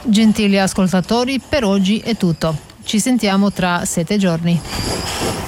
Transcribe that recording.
Gentili ascoltatori, per oggi è tutto. Ci sentiamo tra 7 giorni.